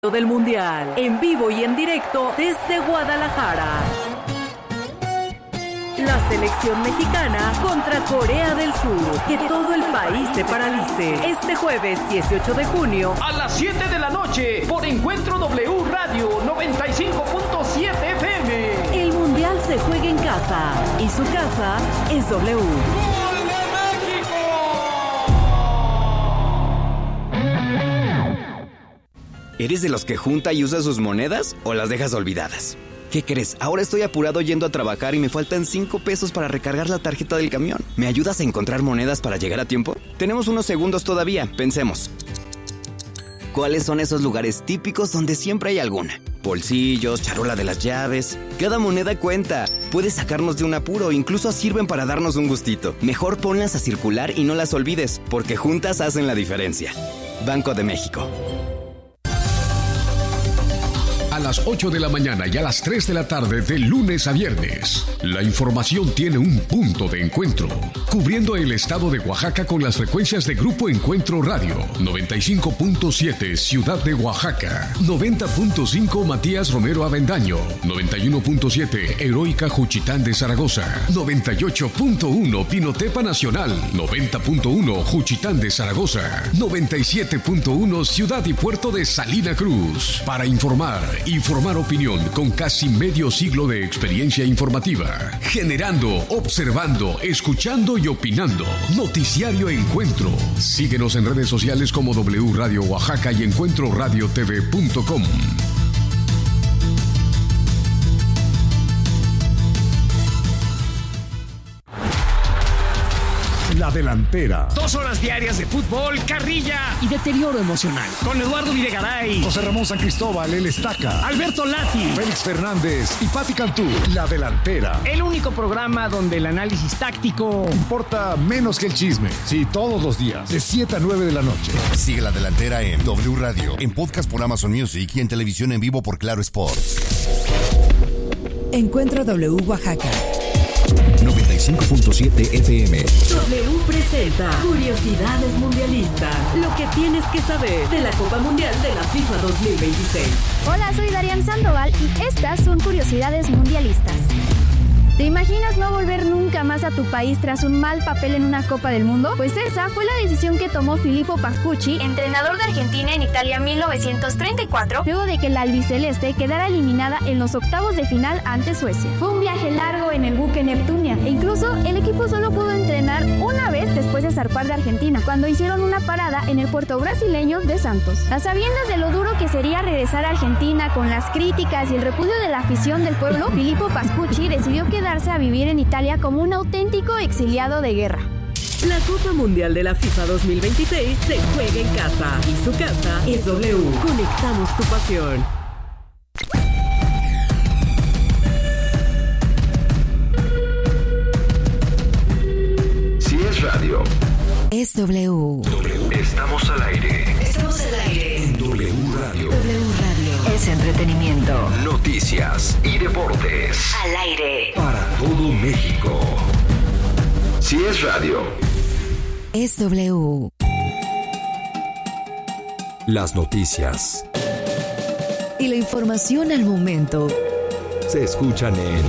Del Mundial, en vivo y en directo desde Guadalajara. La selección mexicana contra Corea del Sur. Que todo el país se paralice. Este jueves 18 de junio a las 7 de la noche por Encuentro W Radio 95.7 FM. El Mundial se juega en casa y su casa es W. ¿Eres de los que junta y usa sus monedas o las dejas olvidadas? ¿Qué crees? Ahora estoy apurado yendo a trabajar y me faltan 5 pesos para recargar la tarjeta del camión. ¿Me ayudas a encontrar monedas para llegar a tiempo? Tenemos unos segundos todavía, pensemos. ¿Cuáles son esos lugares típicos donde siempre hay alguna? Bolsillos, charola de las llaves. Cada moneda cuenta. Puedes sacarnos de un apuro, incluso sirven para darnos un gustito. Mejor ponlas a circular y no las olvides, porque juntas hacen la diferencia. Banco de México. A las 8 de la mañana y a las 3 de la tarde de lunes a viernes. La información tiene un punto de encuentro, cubriendo el estado de Oaxaca con las frecuencias de Grupo Encuentro Radio, 95.7 Ciudad de Oaxaca, 90.5 Matías Romero Avendaño, 91.7 Heroica Juchitán de Zaragoza, 98.1 Pinotepa Nacional, 90.1 Juchitán de Zaragoza, 97.1 Ciudad y Puerto de Salina Cruz. Para informar y formar opinión con casi medio siglo de experiencia informativa. Generando, observando, escuchando y opinando. Noticiario Encuentro. Síguenos en redes sociales como W Radio Oaxaca y encuentroradiotv.com. La Delantera. 2 horas diarias de fútbol, carrilla y deterioro emocional. Con Eduardo Videgaray, José Ramón San Cristóbal, el Estaca, Alberto Lati, Félix Fernández y Pati Cantú. La Delantera. El único programa donde el análisis táctico importa menos que el chisme. Sí, todos los días, de 7 a 9 de la noche. Sigue La Delantera en W Radio, en podcast por Amazon Music y en televisión en vivo por Claro Sports. Encuentro W Oaxaca. 95.7 FM. W presenta Curiosidades Mundialistas. Lo que tienes que saber de la Copa Mundial de la FIFA 2026. Hola, soy Darian Sandoval y estas son Curiosidades Mundialistas. ¿Te imaginas no volver nunca más a tu país tras un mal papel en una Copa del Mundo? Pues esa fue la decisión que tomó Filippo Pascucci, entrenador de Argentina en Italia 1934, luego de que la albiceleste quedara eliminada en los octavos de final ante Suecia. Fue un viaje largo en el buque Neptunia e incluso el equipo solo pudo entrenar una vez después de zarpar de Argentina, cuando hicieron una parada en el puerto brasileño de Santos. A sabiendas de lo duro que sería regresar a Argentina con las críticas y el repudio de la afición del pueblo, Filippo Pascucci decidió quedarse a vivir en Italia como un auténtico exiliado de guerra. La Copa Mundial de la FIFA 2026 se juega en casa y su casa es W. Conectamos tu pasión. Si es radio, es W. Estamos al aire. Estamos al aire. En W Radio. W Radio. Es entretenimiento. Noticias y deportes. Al aire. Para todo México. Si es radio, es W. Las noticias y la información al momento se escuchan en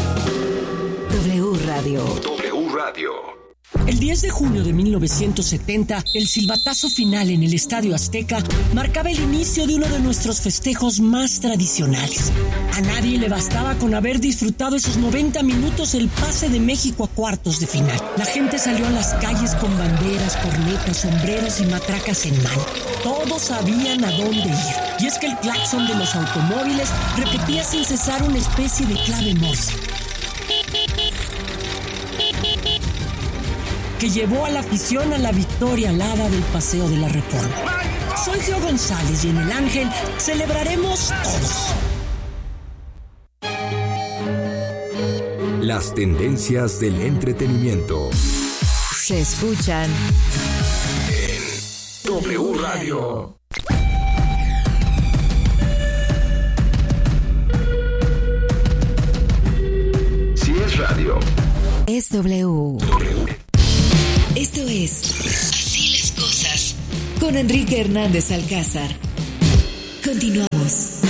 W Radio. W Radio. El 10 de junio de 1970, el silbatazo final en el Estadio Azteca marcaba el inicio de uno de nuestros festejos más tradicionales. A nadie le bastaba con haber disfrutado esos 90 minutos el pase de México a cuartos de final. La gente salió a las calles con banderas, cornetas, sombreros y matracas en mano. Todos sabían a dónde ir. Y es que el claxon de los automóviles repetía sin cesar una especie de clave morse, que llevó a la afición a la victoria alada del Paseo de la Reforma. Soy Gio González y en El Ángel celebraremos todos. Las tendencias del entretenimiento se escuchan en W Radio. Si es radio, es W. Esto es Así las cosas con Enrique Hernández Alcázar. Continuamos.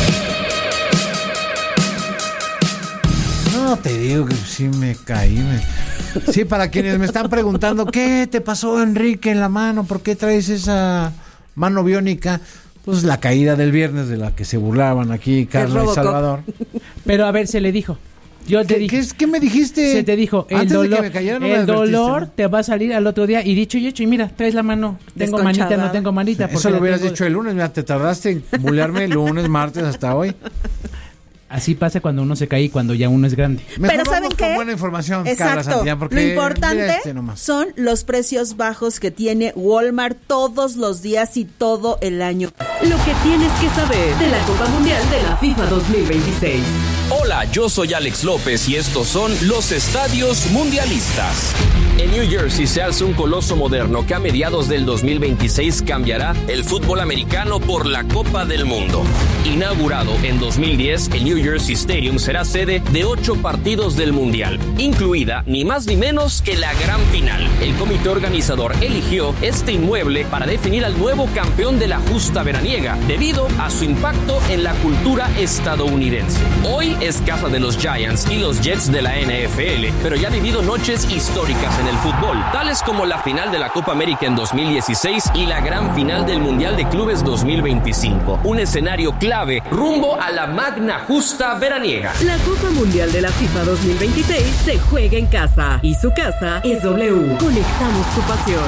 No, te digo que sí me caí. Sí, para quienes me están preguntando, ¿qué te pasó, Enrique, en la mano? ¿Por qué traes esa mano biónica? Pues la caída del viernes de la que se burlaban aquí Carlos y Salvador. Pero a ver, se le dijo. Yo te dije. ¿Qué me dijiste? Se te dijo, el Antes dolor, de que me cayera, no me el advertiste, dolor ¿no? te va a salir al otro día. Y dicho y hecho, y mira, traes la mano. Tengo manita, no tengo manita. Eso lo hubieras dicho el lunes, mira, te tardaste en bulearme lunes, martes, hasta hoy. Así pasa cuando uno se cae y cuando ya uno es grande. Mejor Pero ¿saben vamos qué? con buena información, Carla Exacto. Santillán, porque Lo importante nomás. son los precios bajos que tiene Walmart todos los días y todo el año. Lo que tienes que saber de la Copa Mundial de la FIFA 2026. Hola, yo soy Alex López y estos son los estadios mundialistas. En New Jersey se alza un coloso moderno que a mediados del 2026 cambiará el fútbol americano por la Copa del Mundo. Inaugurado en 2010, el New Jersey Stadium será sede de 8 partidos del Mundial, incluida ni más ni menos que la gran final. El comité organizador eligió este inmueble para definir al nuevo campeón de la justa veraniega, debido a su impacto en la cultura estadounidense. Hoy es casa de los Giants y los Jets de la NFL, pero ya ha vivido noches históricas en el fútbol, tales como la final de la Copa América en 2016 y la gran final del Mundial de Clubes 2025. Un escenario clave rumbo a la magna justa veraniega. La Copa Mundial de la FIFA 2026 se juega en casa y su casa es W. Conectamos tu pasión.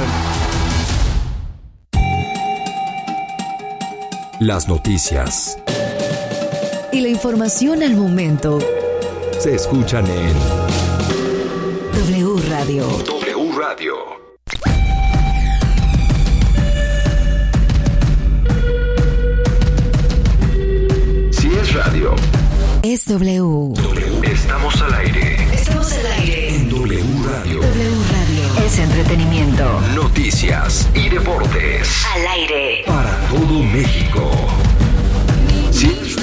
Las noticias Y la información al momento. se escuchan en W Radio. W Radio. Si es radio, Es W. estamos al aire. Estamos al aire. En W Radio. W Radio. Es entretenimiento. Noticias y deportes. Al aire. Para todo México. Si es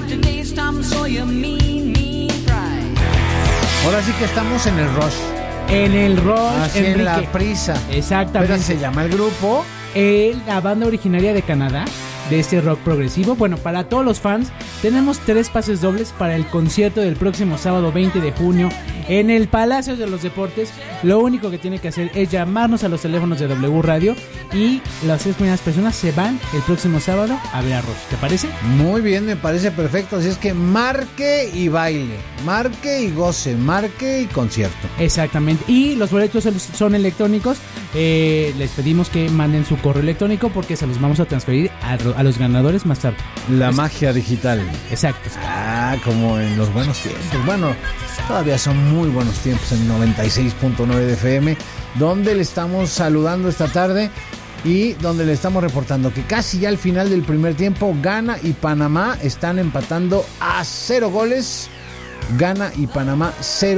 Ahora sí que estamos en el rush. En el rush, Así Enrique. en la prisa. Exactamente. Pero se llama el grupo. La banda originaria de Canadá, de este rock progresivo. Bueno, para todos los fans, tenemos 3 pases dobles para el concierto del próximo sábado 20 de junio en el Palacio de los Deportes. Lo único que tiene que hacer es llamarnos a los teléfonos de W Radio y las 3 primeras personas se van el próximo sábado a ver a Rush. ¿Te parece? Muy bien, me parece perfecto. Así es que marque y baile, marque y goce, marque y concierto. Exactamente. Y los boletos son electrónicos. Les pedimos que manden su correo electrónico porque se los vamos a transferir a los ganadores más tarde. La magia digital. Exacto. Ah, como en los buenos tiempos. Bueno, todavía son muy buenos tiempos en 96.9 de FM, donde le estamos saludando esta tarde y donde le estamos reportando que casi ya al final del primer tiempo, Ghana y Panamá están empatando a 0 goles. Ghana y Panamá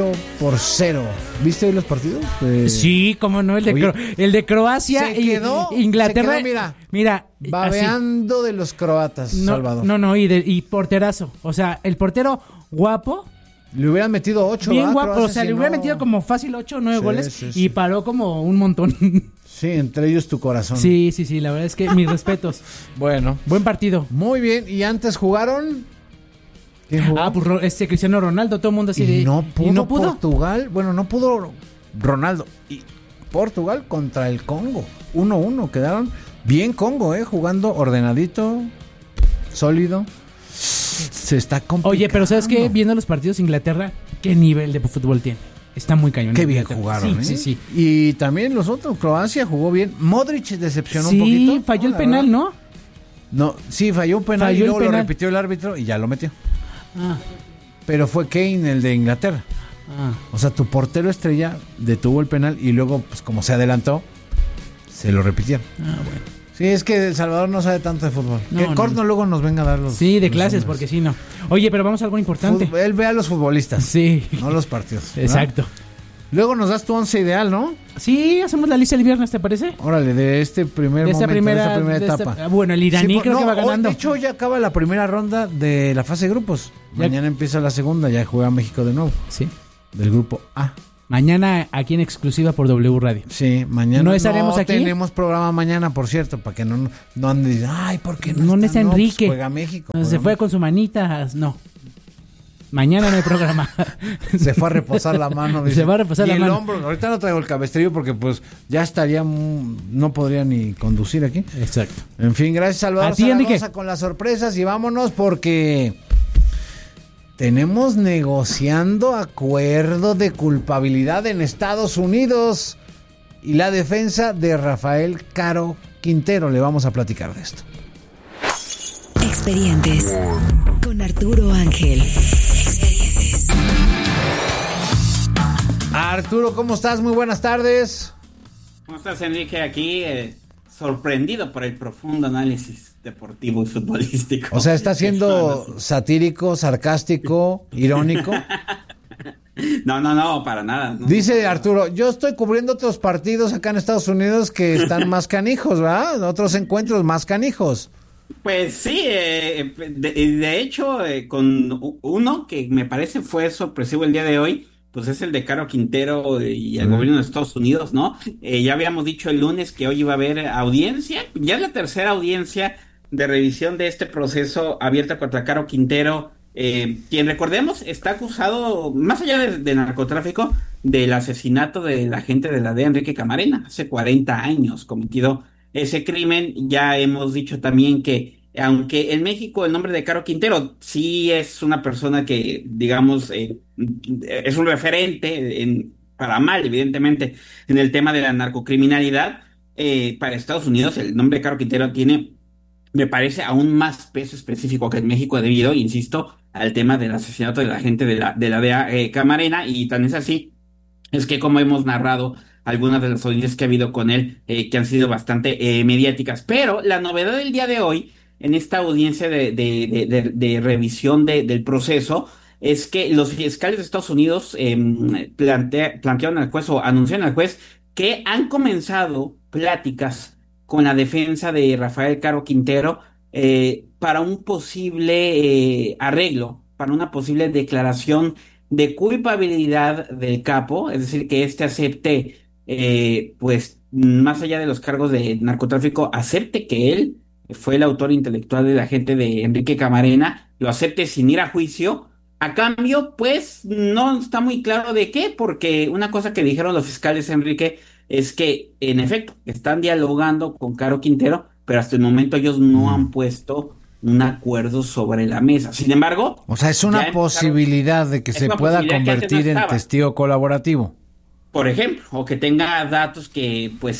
0-0. ¿Viste hoy los partidos? Sí, cómo no, el de Croacia se y quedó, Inglaterra. se quedó, mira, babeando así. de los croatas, No, Salvador. no, y porterazo. O sea, el portero guapo. Le hubieran metido 8. Bien guapo, o sea, le hubiera metido como fácil 8 o 9 goles sí. Y paró como un montón. Sí, entre ellos tu corazón. Sí, la verdad es que mis respetos. Bueno. Buen partido. Muy bien, y antes jugaron... ¿Quién jugó? Pues Cristiano Ronaldo, todo el mundo así y de... no pudo, ¿Y no pudo? Portugal, bueno, no pudo Ronaldo. Y Portugal contra el Congo, 1-1, quedaron bien Congo, jugando ordenadito, sólido. Se está complicando. Oye, pero ¿sabes qué? Viendo los partidos de Inglaterra, ¿qué nivel de fútbol tiene? Está muy cañón. Qué bien jugaron, Sí. Y también los otros, Croacia jugó bien. Modric decepcionó un poquito. Sí, falló el penal, ¿no? No, sí, falló un penal y luego lo repitió el árbitro y ya lo metió. Pero fue Kane el de Inglaterra. O sea, tu portero estrella detuvo el penal y luego, pues como se adelantó, se lo repitieron. Bueno. Sí, es que El Salvador no sabe tanto de fútbol. Que Corno luego nos venga a dar los... Sí, de clases, porque sí, no. Oye, pero vamos a algo importante. Él ve a los futbolistas. Sí. No los partidos. Exacto. Luego nos das tu 11 ideal, ¿no? Sí, hacemos la lista el viernes, ¿te parece? Órale, de este primer momento, de esta primera etapa. Bueno, el iraní creo que va ganando. De hecho, ya acaba la primera ronda de la fase de grupos. Mañana empieza la segunda, ya juega México de nuevo. Sí. Del grupo A. Mañana aquí en exclusiva por W Radio. Sí, mañana no estaremos aquí. Tenemos programa mañana, por cierto, para que no anden, ay, ¿por qué no está Enrique? Pues juega México. Se fue con su manita, no. Mañana no hay programa. Se fue a reposar la mano. Dice. Se va a reposar la mano. Y el hombro. Ahorita no traigo el cabestrillo porque pues ya estaría, no podría ni conducir aquí. Exacto. En fin, gracias Salvador a ti, Enrique. con las sorpresas y vámonos porque tenemos negociando acuerdo de culpabilidad en Estados Unidos y la defensa de Rafael Caro Quintero. Le vamos a platicar de esto. Expedientes con Arturo Ángel. Arturo, ¿cómo estás? Muy buenas tardes. ¿Cómo estás, Enrique? Aquí sorprendido por el profundo análisis deportivo y futbolístico. O sea, ¿está siendo satírico, sarcástico, irónico? No, para nada. No, Dice Arturo, yo estoy cubriendo otros partidos acá en Estados Unidos que están más canijos, ¿verdad? Otros encuentros más canijos. Pues sí, de hecho, con uno que me parece fue sorpresivo el día de hoy, pues es el de Caro Quintero y el gobierno de Estados Unidos, ¿no? Ya habíamos dicho el lunes que hoy iba a haber audiencia, ya es la tercera audiencia de revisión de este proceso abierta contra Caro Quintero, quien recordemos está acusado, más allá de narcotráfico, del asesinato del agente de la DEA, Enrique Camarena, hace 40 años cometido ese crimen. Ya hemos dicho también que aunque en México el nombre de Caro Quintero sí es una persona que, digamos, es un referente, para mal, evidentemente, en el tema de la narcocriminalidad, para Estados Unidos el nombre de Caro Quintero tiene, me parece, aún más peso específico que en México debido, insisto, al tema del asesinato de la agente de la DEA, Camarena, y tan es así, es que como hemos narrado algunas de las audiencias que ha habido con él, que han sido bastante mediáticas. Pero la novedad del día de hoy, en esta audiencia de revisión del proceso, es que los fiscales de Estados Unidos plantearon al juez o anunciaron al juez que han comenzado pláticas con la defensa de Rafael Caro Quintero para un posible arreglo, para una posible declaración de culpabilidad del capo, es decir, que éste acepte, pues, más allá de los cargos de narcotráfico, acepte que él fue el autor intelectual del agente de Enrique Camarena, lo acepte sin ir a juicio. A cambio, pues, no está muy claro de qué, porque una cosa que dijeron los fiscales, Enrique, es que, en efecto, están dialogando con Caro Quintero, pero hasta el momento ellos no han puesto un acuerdo sobre la mesa. Sin embargo, o sea, es una posibilidad de que se pueda convertir en testigo colaborativo. Por ejemplo, o que tenga datos que, pues,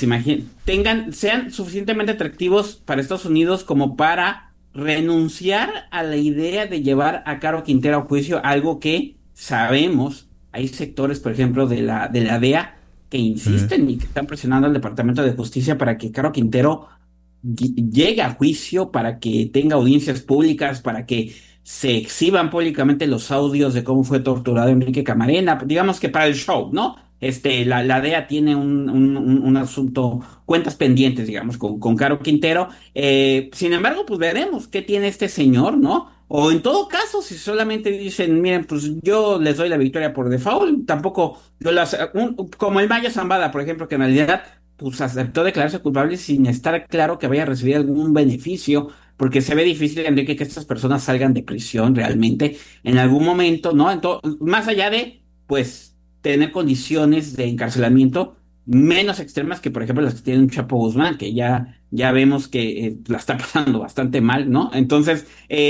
sean suficientemente atractivos para Estados Unidos como para renunciar a la idea de llevar a Caro Quintero a juicio, algo que sabemos, hay sectores, por ejemplo, de la DEA que insisten y que están presionando al Departamento de Justicia para que Caro Quintero llegue a juicio, para que tenga audiencias públicas, para que se exhiban públicamente los audios de cómo fue torturado Enrique Camarena, digamos que para el show, ¿no? La DEA tiene un asunto, cuentas pendientes, digamos, con Caro Quintero. Sin embargo, pues veremos qué tiene este señor, ¿no? O en todo caso, si solamente dicen, miren, pues yo les doy la victoria por default, tampoco, como el Maya Zambada, por ejemplo, que en realidad pues aceptó declararse culpable sin estar claro que vaya a recibir algún beneficio, porque se ve difícil, Enrique, que estas personas salgan de prisión realmente en algún momento, ¿no? Entonces, más allá de, pues, tener condiciones de encarcelamiento menos extremas que, por ejemplo, las que tiene un Chapo Guzmán, que ya vemos que la está pasando bastante mal, ¿no? Entonces,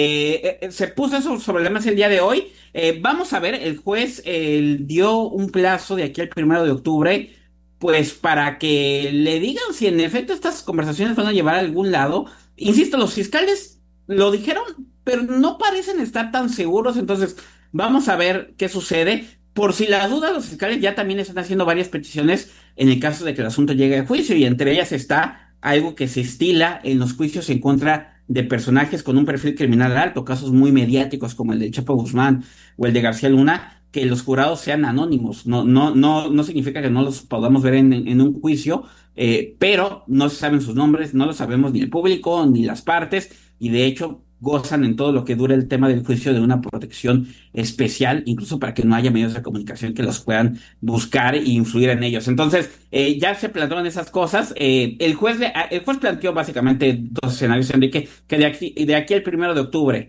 se puso eso sobre la mesa el día de hoy. Vamos a ver, el juez dio un plazo de aquí al 1 de octubre, pues para que le digan si en efecto estas conversaciones van a llevar a algún lado. Insisto, los fiscales lo dijeron, pero no parecen estar tan seguros, entonces vamos a ver qué sucede. Por si la duda, los fiscales ya también están haciendo varias peticiones en el caso de que el asunto llegue a juicio, y entre ellas está algo que se estila en los juicios en contra de personajes con un perfil criminal alto, casos muy mediáticos como el de Chapo Guzmán o el de García Luna, que los jurados sean anónimos. No significa que no los podamos ver en un juicio, pero no se saben sus nombres, no lo sabemos ni el público ni las partes, y de hecho gozan en todo lo que dura el tema del juicio de una protección especial, incluso para que no haya medios de comunicación que los puedan buscar e influir en ellos. Entonces, ya se plantearon esas cosas. El juez planteó básicamente dos escenarios, Enrique, que de aquí al 1 de octubre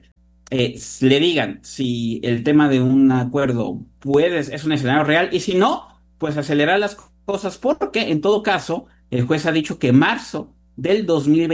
le digan si el tema de un acuerdo es un escenario real, y si no, pues acelerar las cosas, porque en todo caso, el juez ha dicho que marzo del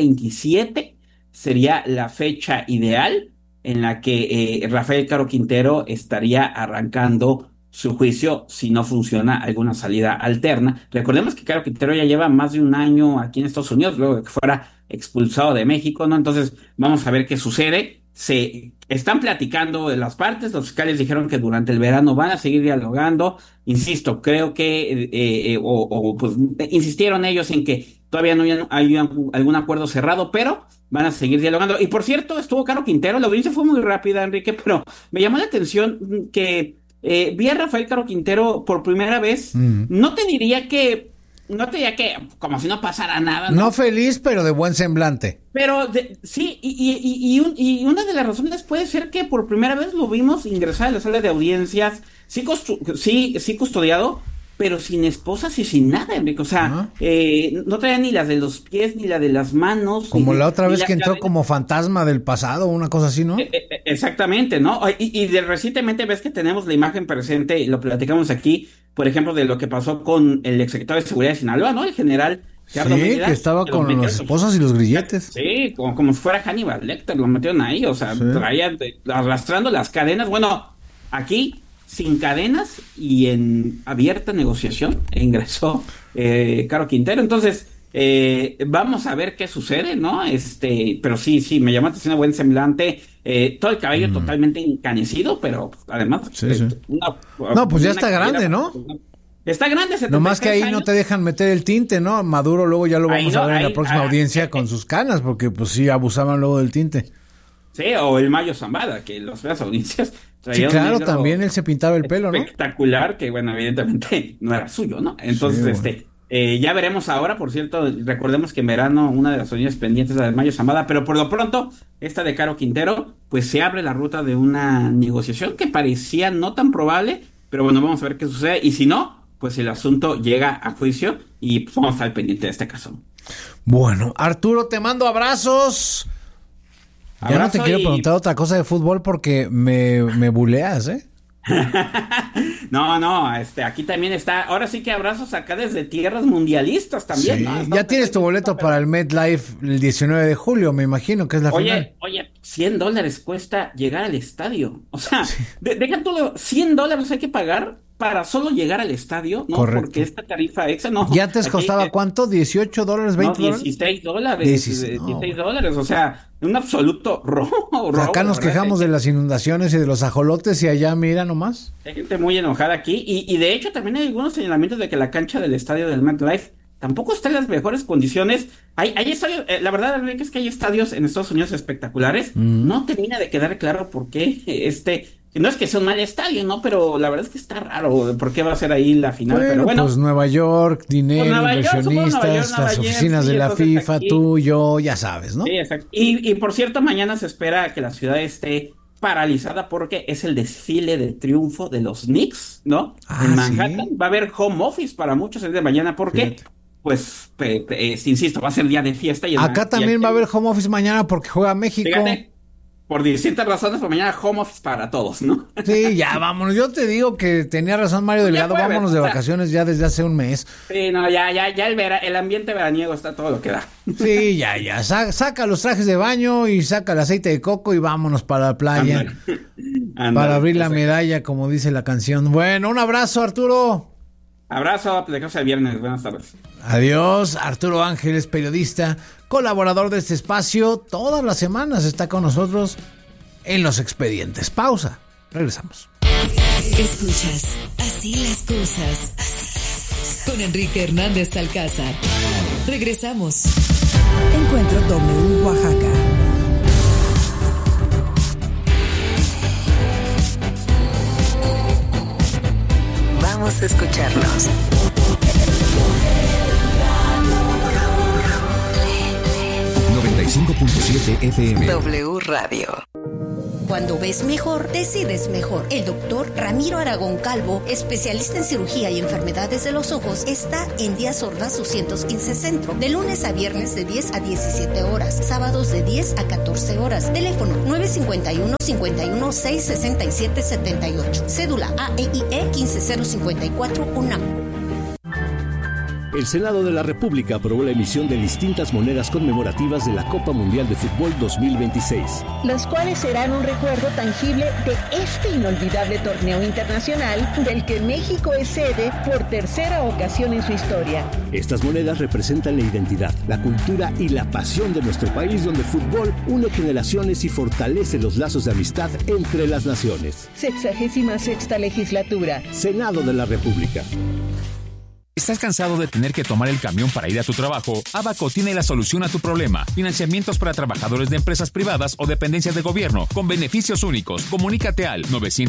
2027 sería la fecha ideal en la que Rafael Caro Quintero estaría arrancando su juicio si no funciona alguna salida alterna. Recordemos que Caro Quintero ya lleva más de un año aquí en Estados Unidos, luego de que fuera expulsado de México, ¿no? Entonces, vamos a ver qué sucede. Se están platicando de las partes, los fiscales dijeron que durante el verano van a seguir dialogando. Insisto, creo que, pues, insistieron ellos en que todavía no hay algún acuerdo cerrado, pero van a seguir dialogando. Y por cierto, estuvo Caro Quintero, la audiencia fue muy rápida, Enrique, pero me llamó la atención que vi a Rafael Caro Quintero por primera vez. No te diría que como si no pasara nada, No feliz, pero de buen semblante. Pero sí, y una de las razones puede ser que por primera vez lo vimos ingresar a la sala de audiencias, sí custodiado, pero sin esposas y sin nada, Enrique. O sea, no traía ni las de los pies ni la de las manos. Como la otra vez que entró como fantasma del pasado, una cosa así, ¿no? Exactamente, ¿no? Y recientemente ves que tenemos la imagen presente, lo platicamos aquí, por ejemplo, de lo que pasó con el exsecretario de Seguridad de Sinaloa, ¿no? El general Gerardo Mérida, que estaba con las esposas y los grilletes. Sí, como si fuera Hannibal Lecter, lo metieron ahí, o sea, traía arrastrando las cadenas. Bueno, aquí sin cadenas y en abierta negociación ingresó Caro Quintero. Entonces, vamos a ver qué sucede, ¿no? Pero sí, me llamó la atención, buen semblante, todo el cabello totalmente encanecido, pero además... pues ya está grande, ¿no? Está grande, 76 nomás que ahí años. no te dejan meter el tinte, ¿no? Maduro luego ya lo vamos a ver en la próxima audiencia con sus canas, porque pues sí, abusaban luego del tinte. Sí, o el Mayo Zambada, que los veas audiencias... Sí, claro, también él se pintaba el pelo, ¿no? Espectacular, que bueno, evidentemente no era suyo, ¿no? Entonces, ya veremos ahora, por cierto, recordemos que en verano una de las audiencias pendientes es la del Mayo Zambada, pero por lo pronto, esta de Caro Quintero, pues se abre la ruta de una negociación que parecía no tan probable, pero bueno, vamos a ver qué sucede, y si no, pues el asunto llega a juicio y pues vamos a estar pendiente de este caso. Bueno, Arturo, te mando abrazos. Ya no te quiero preguntar otra cosa de fútbol porque me buleas, ¿eh? No, aquí también está. Ahora sí que abrazos acá desde tierras mundialistas también, sí, ¿no? Ya tienes tu boleto para el MetLife el 19 de julio, me imagino que es la final. Oye, $100 cuesta llegar al estadio. O sea, deja todo, $100 hay que pagar para solo llegar al estadio, ¿no? Correcto. Porque esta tarifa extra no. ¿Y antes costaba cuánto? ¿$18, $20? No, $16. $16, o sea, un absoluto robo. Acá nos quejamos de las inundaciones y de los ajolotes y allá mira nomás. Hay gente muy enojada aquí y de hecho también hay algunos señalamientos de que la cancha del estadio del MetLife tampoco está en las mejores condiciones. Hay estadios, la verdad es que hay estadios en Estados Unidos espectaculares. No termina de quedar claro por qué no es que sea un mal estadio, ¿no? Pero la verdad es que está raro por qué va a ser ahí la final. Pero bueno, pues Nueva York, dinero, inversionistas, las oficinas de la FIFA, aquí, tú, yo, ya sabes, ¿no? Sí, exacto. Y por cierto, mañana se espera que la ciudad esté paralizada porque es el desfile de triunfo de los Knicks, ¿no? En Manhattan. ¿Sí? Va a haber home office para muchos el de mañana porque... Pues, insisto, va a ser día de fiesta. Acá también va a haber home office mañana porque juega México. Fíjate, por distintas razones, pues mañana home office para todos, ¿no? Sí, ya vámonos. Yo te digo que tenía razón Mario Delgado, vámonos de vacaciones ya desde hace un mes. Sí, no, ya el ambiente veraniego está todo lo que da. Sí, ya. Saca los trajes de baño y saca el aceite de coco y vámonos para la playa. Andale, para abrir la medalla, como dice la canción. Bueno, un abrazo, Arturo. Abrazo, platicamos el viernes. Buenas tardes. Adiós, Arturo Ángeles, periodista, colaborador de este espacio. Todas las semanas está con nosotros en Los Expedientes. Pausa, regresamos. Escuchas Así las cosas con Enrique Hernández Alcázar. Regresamos. Encuentro W Oaxaca. Vamos a escucharlos. 95.7 FM. W Radio. Cuando ves mejor, decides mejor. El doctor Ramiro Aragón Calvo, especialista en cirugía y enfermedades de los ojos, está en Díaz Ordaz 215 Centro, de lunes a viernes de 10 a 17 horas, sábados de 10 a 14 horas. Teléfono 951-51-667-78. Cédula AEIE 15054 UNAM. El Senado de la República aprobó la emisión de distintas monedas conmemorativas de la Copa Mundial de Fútbol 2026. Las cuales serán un recuerdo tangible de este inolvidable torneo internacional del que México es sede por tercera ocasión en su historia. Estas monedas representan la identidad, la cultura y la pasión de nuestro país, donde el fútbol une generaciones y fortalece los lazos de amistad entre las naciones. 66ª legislatura. Senado de la República. ¿Estás cansado de tener que tomar el camión para ir a tu trabajo? Abaco tiene la solución a tu problema. Financiamientos para trabajadores de empresas privadas o dependencias de gobierno con beneficios únicos. Comunícate al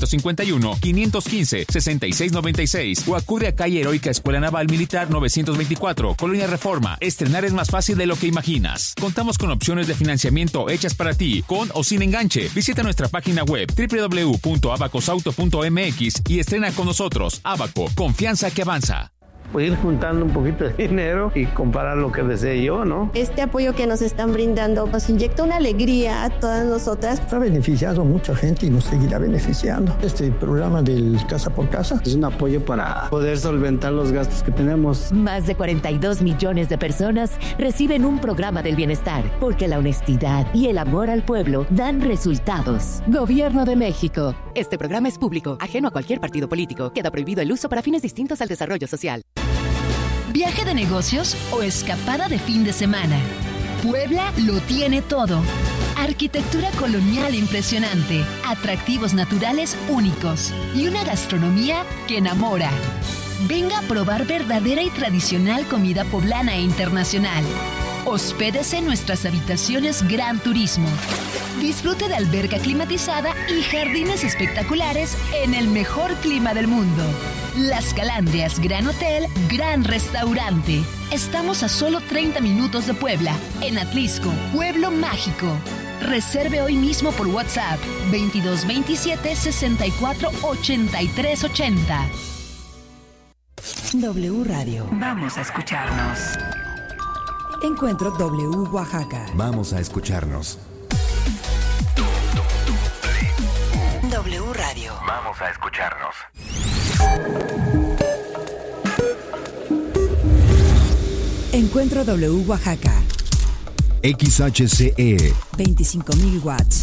951-515-6696 o acude a calle Heroica Escuela Naval Militar 924, Colonia Reforma. Estrenar es más fácil de lo que imaginas. Contamos con opciones de financiamiento hechas para ti, con o sin enganche. Visita nuestra página web www.abacosauto.mx y estrena con nosotros. Abaco, confianza que avanza. Pues ir juntando un poquito de dinero y comprar lo que desee yo, ¿no? Este apoyo que nos están brindando nos inyecta una alegría a todas nosotras. Ha beneficiado a mucha gente y nos seguirá beneficiando. Este programa del Casa por Casa es un apoyo para poder solventar los gastos que tenemos. Más de 42 millones de personas reciben un programa del bienestar, porque la honestidad y el amor al pueblo dan resultados. Gobierno de México. Este programa es público, ajeno a cualquier partido político. Queda prohibido el uso para fines distintos al desarrollo social. ¿Viaje de negocios o escapada de fin de semana? Puebla lo tiene todo. Arquitectura colonial impresionante, atractivos naturales únicos y una gastronomía que enamora. Venga a probar verdadera y tradicional comida poblana e internacional. Hospédese en nuestras habitaciones Gran Turismo. Disfrute de alberca climatizada y jardines espectaculares en el mejor clima del mundo. Las Calandrias Gran Hotel, Gran Restaurante. Estamos a solo 30 minutos de Puebla, en Atlisco, Pueblo Mágico. Reserve hoy mismo por WhatsApp 2227 64 83 80. W Radio. Vamos a escucharnos. Encuentro W Oaxaca. Vamos a escucharnos. W Radio. Vamos a escucharnos. Encuentro W Oaxaca. XHCE 25.000 watts.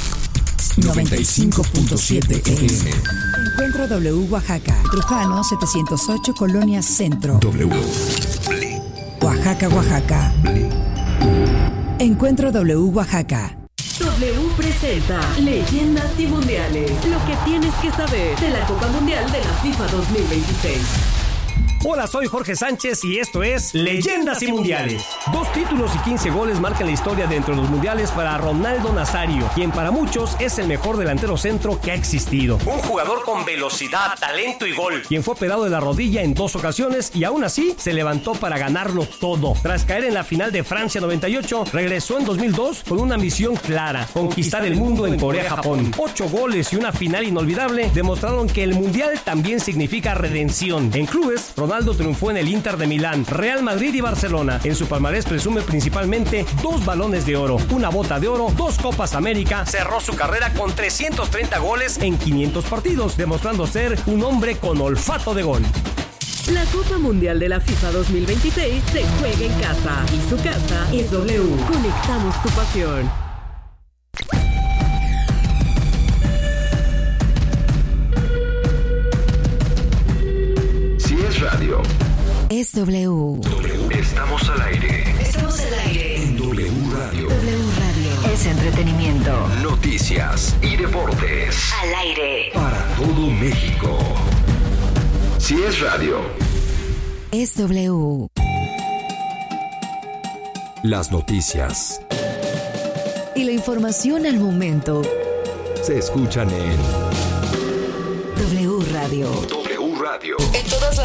95.7 FM. Encuentro W Oaxaca. Trujano 708, Colonia Centro. W. Oaxaca, Oaxaca. Encuentro W Oaxaca. W presenta Leyendas y Mundiales. Lo que tienes que saber de la Copa Mundial de la FIFA 2026. Hola, soy Jorge Sánchez y esto es Leyendas y Mundiales. 2 títulos y 15 goles marcan la historia dentro de los mundiales para Ronaldo Nazario, quien para muchos es el mejor delantero centro que ha existido. Un jugador con velocidad, talento y gol, quien fue operado de la rodilla en 2 ocasiones y aún así se levantó para ganarlo todo. Tras caer en la final de Francia 98, regresó en 2002 con una misión clara: conquistar el mundo en Corea-Japón. 8 goles y una final inolvidable demostraron que el mundial también significa redención. En clubes, Ronaldo triunfó en el Inter de Milán, Real Madrid y Barcelona. En su palmarés presume principalmente 2 balones de oro, una bota de oro, 2 Copas América. Cerró su carrera con 330 goles en 500 partidos, demostrando ser un hombre con olfato de gol. La Copa Mundial de la FIFA 2026 se juega en casa y su casa es W. Conectamos tu pasión. Radio. Es W. Estamos al aire. Estamos al aire. En W Radio. W Radio. Es entretenimiento. Noticias y deportes. Al aire. Para todo México. Si es radio. Es W. Las noticias. Y la información al momento. Se escuchan en W Radio. W Radio. En todas las